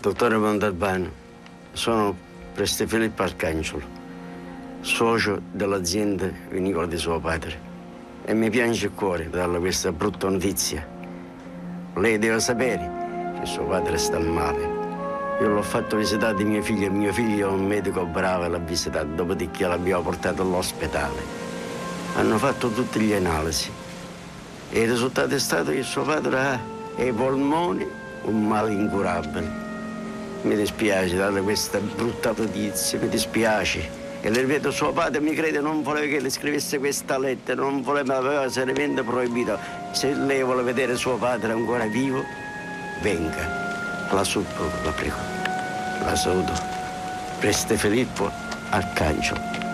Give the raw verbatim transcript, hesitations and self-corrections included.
Dottore Montalbano, sono Preste Filippo Arcangelo, socio dell'azienda vinicola di suo padre. E mi piange il cuore darle questa brutta notizia. Lei deve sapere che suo padre sta male. Io l'ho fatto visitare di mio figlio e mio figlio è un medico bravo e l'ha visitato, dopodiché l'abbiamo portato all'ospedale. Hanno fatto tutte le analisi e il risultato è stato che suo padre ha ai polmoni un male incurabile. Mi dispiace darle questa brutta notizia, mi dispiace. E le ripeto, suo padre mi crede, non voleva che le scrivesse questa lettera, non voleva, aveva seriamente proibito. Se lei vuole vedere suo padre ancora vivo, venga. La supplico, la prego. La saluto. Preste Filippo Arcangelo.